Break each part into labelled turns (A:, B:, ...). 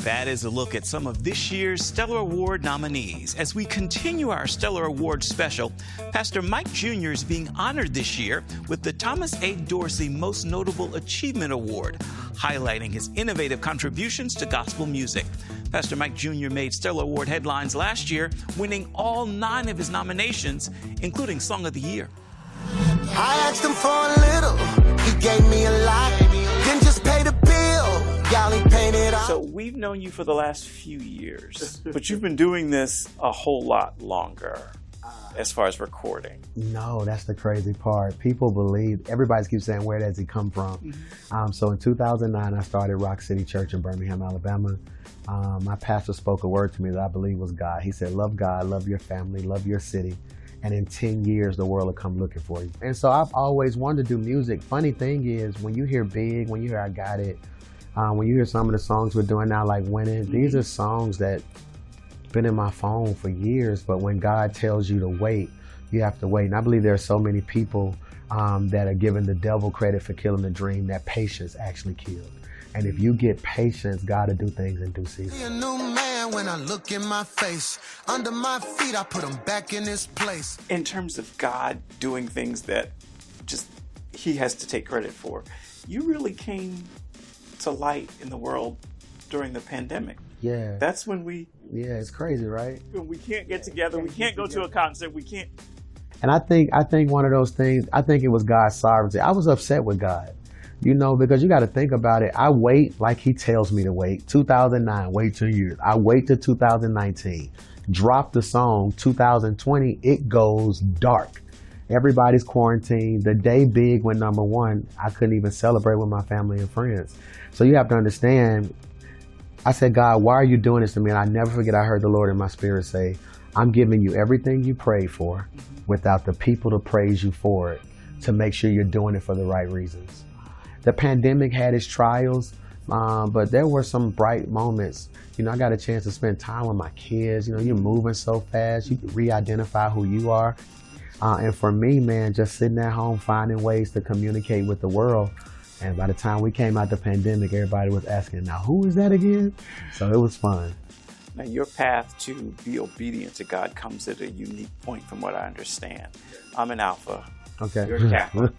A: That is a look at some of this year's Stellar Award nominees. As we continue our Stellar Award special, Pastor Mike Jr. is being honored this year with the Thomas A. Dorsey Most Notable Achievement Award, highlighting his innovative contributions to gospel music. Pastor Mike Jr. made Stellar Award headlines last year, winning all 9 of his nominations, including Song of the Year.
B: I asked him for a little, he gave me a lot, didn't just pay the bill, y'all he painted off.
A: So we've known you for the last few years, but you've been doing this a whole lot longer as far as recording.
C: No, that's the crazy part. People believe, everybody keeps saying, where does he come from? So in 2009, I started Rock City Church in Birmingham, Alabama. My pastor spoke a word to me that I believe was God. He said, love God, love your family, love your city. And in 10 years, the world will come looking for you. And so I've always wanted to do music. Funny thing is, when you hear Big, when you hear I Got It, when you hear some of the songs we're doing now, like Winning, these are songs that been in my phone for years, but when God tells you to wait, you have to wait. And I believe there are so many people that are giving the devil credit for killing the dream that patience actually killed. And if you get patience, God will do things in due season.
B: A new man when I look in my face, under my feet I put him back in his place.
A: In terms of God doing things that just he has to take credit for, you really came to light in the world during the pandemic.
C: Yeah.
A: That's when
C: Yeah, it's crazy, right?
A: we can't get together, we can't go to a concert, we can't.
C: And I think one of those things, I think it was God's sovereignty. I was upset with God, you know, because you got to think about it. I wait like he tells me to wait. 2009, wait 2 years. I wait till 2019, drop the song. 2020, it goes dark. Everybody's quarantined. The day Big went #1, I couldn't even celebrate with my family and friends. So you have to understand, I said, God, why are you doing this to me? And I never forget, I heard the Lord in my spirit say, I'm giving you everything you prayed for without the people to praise you for it, to make sure you're doing it for the right reasons. The pandemic had its trials, but there were some bright moments. You know, I got a chance to spend time with my kids. You know, you're moving so fast, you can re-identify who you are. And for me, man, just sitting at home, finding ways to communicate with the world. And by the time we came out the pandemic, everybody was asking, now who is that again? So it was fun.
A: Now, your path to be obedient to God comes at a unique point from what I understand. I'm an Alpha.
C: Okay.
A: You're a Kappa.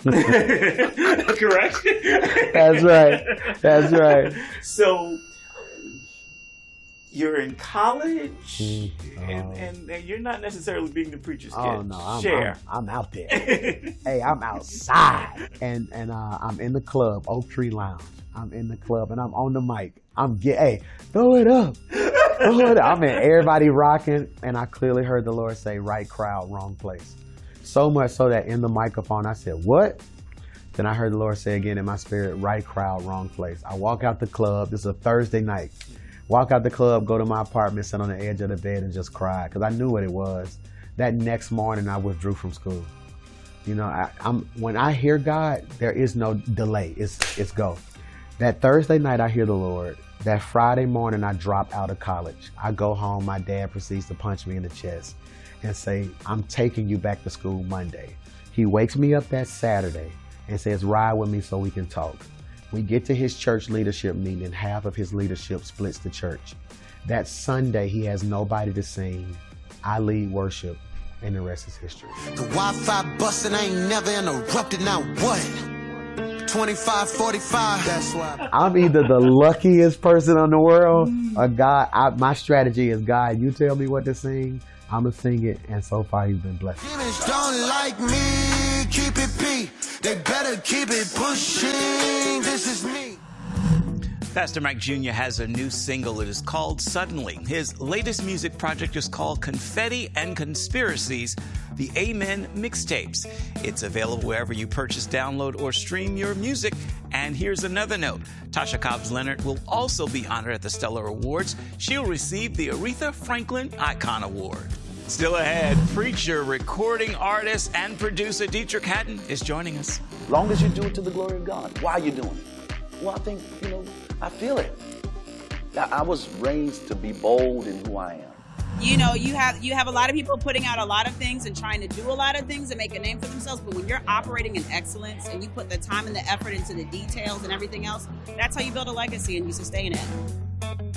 A: Correct?
C: That's right. That's right.
A: So you're in college, and you're not necessarily being the preacher's kid.
C: Oh, no. I'm out there. Hey, I'm outside. And I'm in the club, Oak Tree Lounge. I'm in the club, and I'm on the mic. Hey, throw it up. Throw it up. I mean, everybody rocking, and I clearly heard the Lord say, right crowd, wrong place. So much so that in the microphone, I said, what? Then I heard the Lord say again in my spirit, right crowd, wrong place. I walk out the club. This is a Thursday night. Walk out the club, go to my apartment, sit on the edge of the bed and just cry because I knew what it was. That next morning, I withdrew from school. You know, when I hear God, there is no delay. It's go. That Thursday night, I hear the Lord. That Friday morning, I drop out of college. I go home. My dad proceeds to punch me in the chest and say, I'm taking you back to school Monday. He wakes me up that Saturday and says, ride with me so we can talk. We get to his church leadership meeting and half of his leadership splits the church. That Sunday, he has nobody to sing. I lead worship and the rest is history.
B: The Wi-Fi busting ain't never interrupted, now what? 25, 45, that's why.
C: I'm either the luckiest person in the world or God. My strategy is, God, you tell me what to sing, I'm going to sing it. And so far, he's been blessed.
B: Demons don't like me, keep it P. They better keep it pushing, this is me.
A: Pastor Mike Jr. has a new single. It is called Suddenly. His latest music project is called Confetti and Conspiracies, the Amen Mixtapes. It's available wherever you purchase, download, or stream your music. And here's another note. Tasha Cobbs Leonard will also be honored at the Stellar Awards. She'll receive the Aretha Franklin Icon Award. Still ahead, preacher, recording artist, and producer Dietrich Haddon is joining us.
D: Long as you do it to the glory of God. Why are you doing it? Well, I think, I feel it. I was raised to be bold in who I am.
E: You know, you have a lot of people putting out a lot of things and trying to do a lot of things and make a name for themselves. But when you're operating in excellence and you put the time and the effort into the details and everything else, that's how you build a legacy and you sustain it.